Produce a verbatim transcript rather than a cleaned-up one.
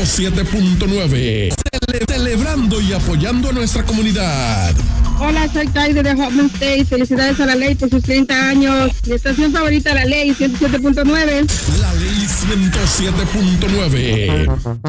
siete punto nueve. Cele- celebrando y apoyando a nuestra comunidad. Hola, soy Kaide de Hoffman State. Felicidades a la ley por sus treinta años. Mi estación favorita, la ley ciento siete punto nueve. La ley ciento siete punto nueve.